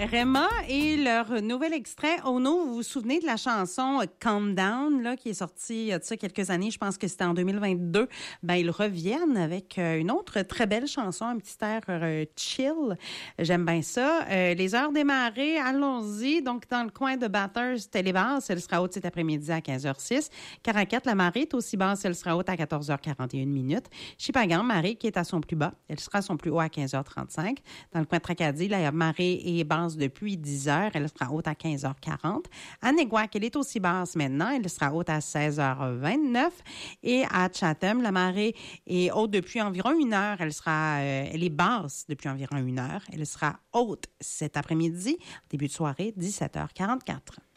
Rema et leur nouvel extrait. Oh no, vous vous souvenez de la chanson Calm Down, là, qui est sortie il y a de ça quelques années, je pense que c'était en 2022. Ben, ils reviennent avec une autre très belle chanson, un petit air chill. J'aime bien ça. Les heures démarrées, allons-y. Donc, dans le coin de Bathurst, elle est basse. Elle sera haute cet après-midi à 15h06. Caracat, la marée est aussi basse. Elle sera haute à 14h41 minutes. Shippagan, marée qui est à son plus bas. Elle sera à son plus haut à 15h35. Dans le coin de Tracadie, la marée est basse depuis 10h. Elle sera haute à 15h40. À Neguac, elle est aussi basse maintenant. Elle sera haute à 16h29. Et à Chatham, la marée est haute depuis environ 1 heure. Elle est basse depuis environ 1 heure. Elle sera haute cet après-midi, début de soirée, 17h44.